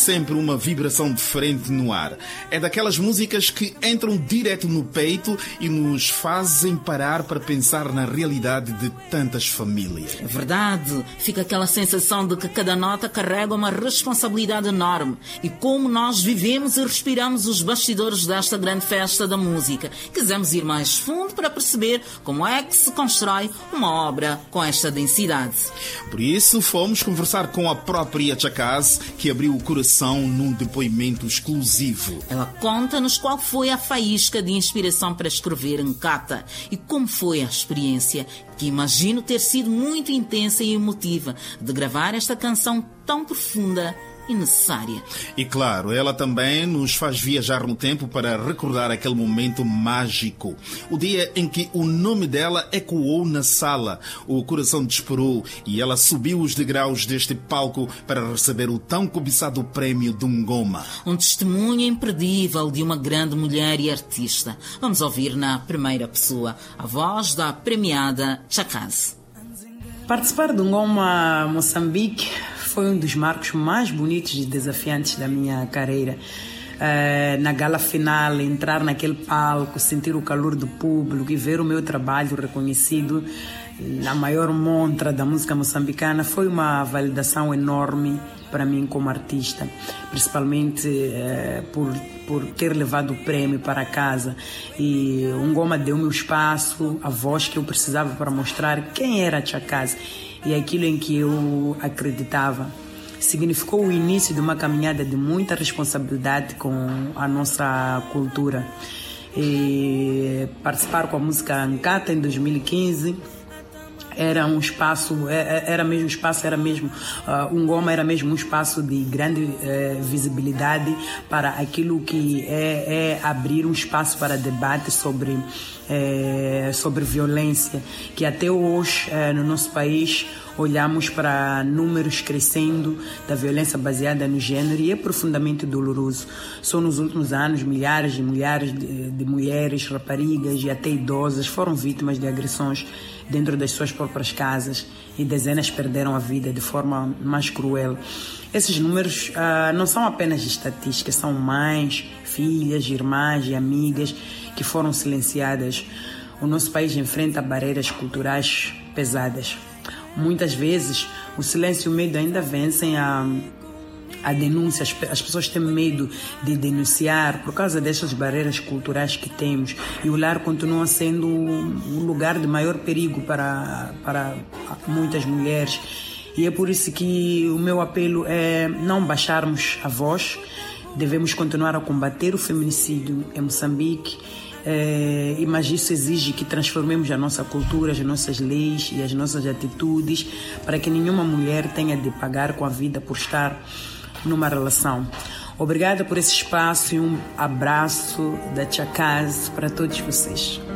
sempre uma vibração diferente no ar. É daquelas músicas que entram direto no peito e nos fazem parar para pensar na realidade de tantas famílias. É verdade. Fica aquela sensação de que cada nota carrega uma responsabilidade enorme. E como nós vivemos e respiramos os bastidores desta grande festa da música, quisemos ir mais fundo para perceber como é que se constrói uma obra com esta densidade. Por isso, fomos conversar com a própria Chakaz, que abriu o coração num depoimento exclusivo. Ela conta-nos qual foi a faísca de inspiração para escrever Nkata e como foi a experiência, que imagino ter sido muito intensa e emotiva, de gravar esta canção tão profunda e necessária. E claro, ela também nos faz viajar no tempo para recordar aquele momento mágico. O dia em que o nome dela ecoou na sala. O coração disparou e ela subiu os degraus deste palco para receber o tão cobiçado prémio do Ngoma. Um testemunho imperdível de uma grande mulher e artista. Vamos ouvir na primeira pessoa a voz da premiada Chakaz. Participar do Ngoma Moçambique foi um dos marcos mais bonitos e desafiantes da minha carreira. Na gala final, entrar naquele palco, sentir o calor do público e ver o meu trabalho reconhecido na maior montra da música moçambicana foi uma validação enorme para mim como artista, principalmente por ter levado o prêmio para casa. E o Ngoma deu-me o espaço, a voz que eu precisava para mostrar quem era a Chakaz e aquilo em que eu acreditava. Significou o início de uma caminhada de muita responsabilidade com a nossa cultura. E participar com a música Nkata em 2015 era um espaço, o Ngoma era mesmo um espaço de grande visibilidade para aquilo que é abrir um espaço para debate sobre violência, que até hoje no nosso país olhamos para números crescendo da violência baseada no gênero e é profundamente doloroso. Só nos últimos anos, milhares e milhares de mulheres, raparigas e até idosas foram vítimas de agressões dentro das suas próprias casas e dezenas perderam a vida de forma mais cruel. Esses números não são apenas estatísticas, são mães, filhas, irmãs e amigas que foram silenciadas. O nosso país enfrenta barreiras culturais pesadas. Muitas vezes, o silêncio e o medo ainda vencem a denúncia. As pessoas têm medo de denunciar por causa dessas barreiras culturais que temos. E o lar continua sendo um lugar de maior perigo para muitas mulheres. E é por isso que o meu apelo é não baixarmos a voz. Devemos continuar a combater o feminicídio em Moçambique. Mas isso exige que transformemos a nossa cultura, as nossas leis e as nossas atitudes para que nenhuma mulher tenha de pagar com a vida por estar numa relação. Obrigada por esse espaço e um abraço da Chakaz para todos vocês.